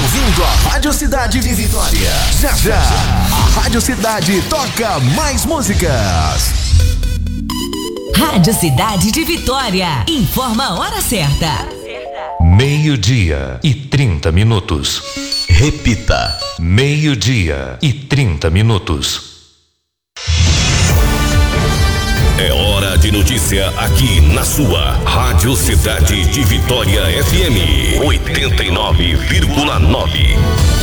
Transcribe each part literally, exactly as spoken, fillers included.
Bem-vindo à Rádio Cidade de Vitória. Já já, a Rádio Cidade toca mais músicas. Rádio Cidade de Vitória. Informa a hora certa. Meio-dia e trinta minutos. Repita. Meio-dia e trinta minutos. É hora de notícia aqui na sua Rádio Cidade de Vitória F M oitenta e nove vírgula nove.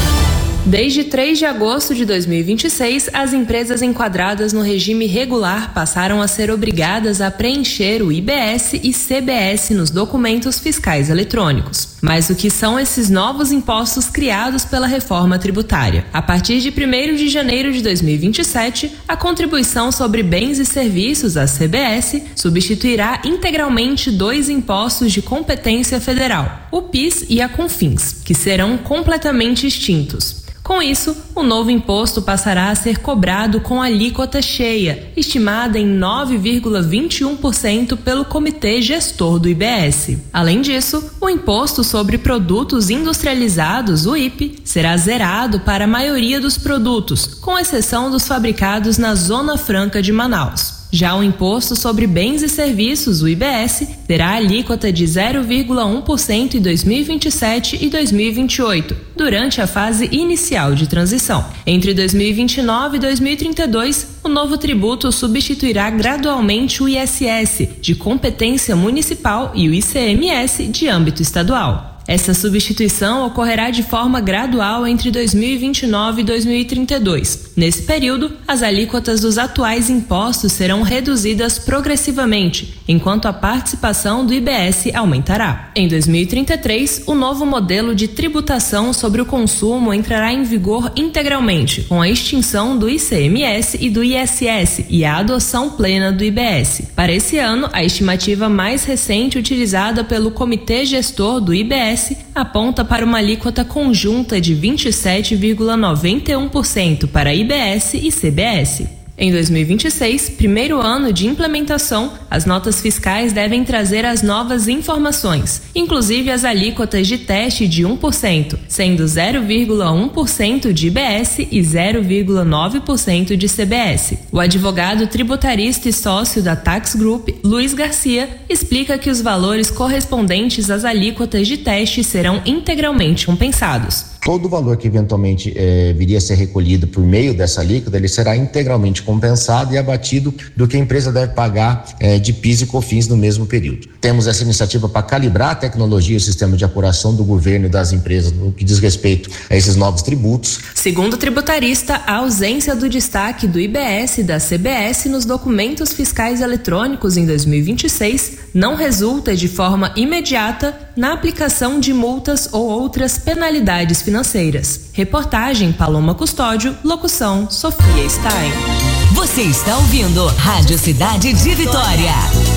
Desde três de agosto de dois mil e vinte e seis, as empresas enquadradas no regime regular passaram a ser obrigadas a preencher o I B S e C B S nos documentos fiscais eletrônicos. Mas o que são esses novos impostos criados pela reforma tributária? A partir de primeiro de janeiro de dois mil e vinte e sete, a contribuição sobre bens e serviços, a C B S, substituirá integralmente dois impostos de competência federal, o PIS e a CONFINS, que serão completamente extintos. Com isso, o novo imposto passará a ser cobrado com alíquota cheia, estimada em nove vírgula vinte e um por cento pelo Comitê Gestor do I B S. Além disso, o imposto sobre produtos industrializados, o I P, será zerado para a maioria dos produtos, com exceção dos fabricados na Zona Franca de Manaus. Já o imposto sobre bens e serviços, o I B S, terá alíquota de zero vírgula um por cento em dois mil e vinte e sete e dois mil e vinte e oito, durante a fase inicial de transição. Entre dois mil e vinte e nove e dois mil e trinta e dois, o novo tributo substituirá gradualmente o I S S, de competência municipal, e o I C M S, de âmbito estadual. Essa substituição ocorrerá de forma gradual entre dois mil e vinte e nove e dois mil e trinta e dois. Nesse período, as alíquotas dos atuais impostos serão reduzidas progressivamente, enquanto a participação do I B S aumentará. Em dois mil e trinta e três, o novo modelo de tributação sobre o consumo entrará em vigor integralmente, com a extinção do I C M S e do I S S e a adoção plena do I B S. Para esse ano, a estimativa mais recente utilizada pelo Comitê Gestor do I B S aponta para uma alíquota conjunta de vinte e sete vírgula noventa e um por cento para I B S e C B S. Em dois mil e vinte e seis, primeiro ano de implementação, as notas fiscais devem trazer as novas informações, inclusive as alíquotas de teste de um por cento, sendo zero vírgula um por cento de I B S e zero vírgula nove por cento de C B S. O advogado tributarista e sócio da Tax Group, Luiz Garcia, explica que os valores correspondentes às alíquotas de teste serão integralmente compensados. Todo o valor que eventualmente eh, viria a ser recolhido por meio dessa alíquota, ele será integralmente compensado e abatido do que a empresa deve pagar eh, de PIS e COFINS no mesmo período. Temos essa iniciativa para calibrar a tecnologia e o sistema de apuração do governo e das empresas no que diz respeito a esses novos tributos. Segundo o tributarista, a ausência do destaque do I B S e da C B S nos documentos fiscais eletrônicos em dois mil e vinte e seis não resulta de forma imediata na aplicação de multas ou outras penalidades financeiras. Reportagem Paloma Custódio, locução Sofia Stein. Você está ouvindo Rádio Cidade de Vitória.